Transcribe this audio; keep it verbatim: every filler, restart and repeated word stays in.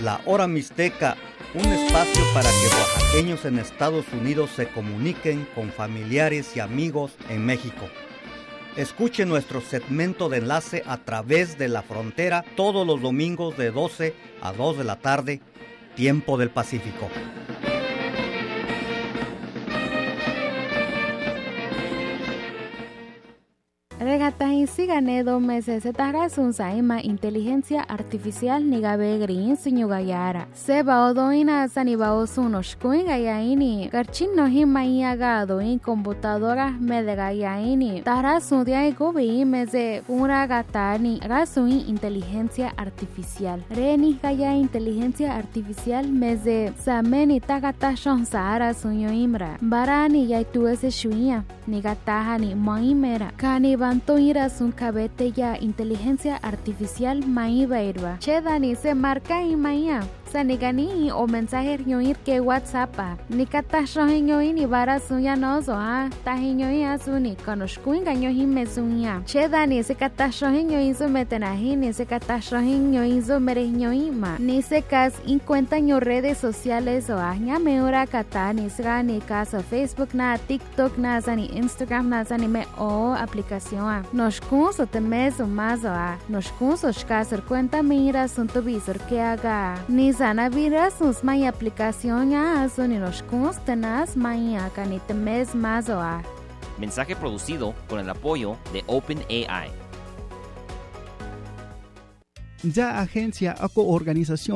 La Hora Mixteca, un espacio para que oaxaqueños en Estados Unidos se comuniquen con familiares y amigos en México. Escuche nuestro segmento de enlace a través de la frontera todos los domingos de doce a dos de la tarde, tiempo del Pacífico. Regatahin sigane do meses se tarasun saima inteligencia artificial nigabe green sunyugayara. Seba odoina sanibao sunoshkuin gayaini. Garchin no himaya gado in computadora medegayaini. Tarasun dia gobi meze pura gatani. Rasuin inteligencia artificial. Reni gaya inteligencia artificial meze sameni tagata shonsara sunyo imra. Barani yaituese shuia. Nigatahani moimera. Kaniba Antoira sun cabete ya inteligencia artificial mai bairwa. Chedani se marca y maya. Sanigani o mensaje ñoir que WhatsApp. Ni kata shohin ni bara sunya nozo ha. Tahinyo asuni konoshkuin ganyo hime sunya. Chedani se kata shohin ñoizo metenahi ni se kata shohin ñoizo merehñoima. Ni se kas in cuenta ño redes sociales o ahña meura kata ni se ni caso Facebook na TikTok na zani Instagram na zani me o aplicación. Nos curso te meso más a. Nos curso escaser cuenta mira sun tu visor que haga. Ni sana viras sus mai aplicación ya son y nos curso tenas mai acá ni te mes más a. Mensaje producido con el apoyo de OpenAI. Ya agencia o organización